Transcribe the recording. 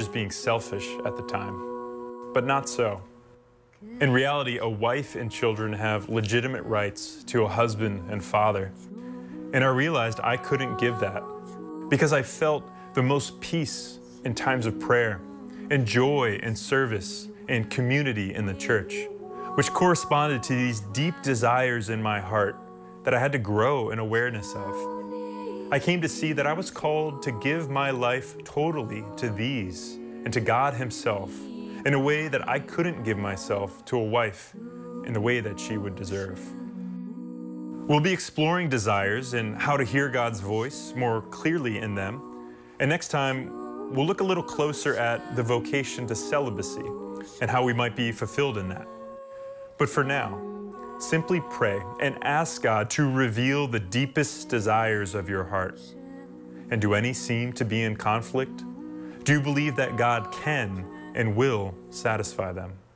just being selfish at the time. But not so. In reality, a wife and children have legitimate rights to a husband and father. And I realized I couldn't give that because I felt the most peace in times of prayer and joy and service and community in the church, which corresponded to these deep desires in my heart that I had to grow in awareness of. I came to see that I was called to give my life totally to these and to God Himself in a way that I couldn't give myself to a wife in the way that she would deserve. We'll be exploring desires and how to hear God's voice more clearly in them. And next time, we'll look a little closer at the vocation to celibacy and how we might be fulfilled in that. But for now, simply pray and ask God to reveal the deepest desires of your heart. And do any seem to be in conflict? Do you believe that God can and will satisfy them?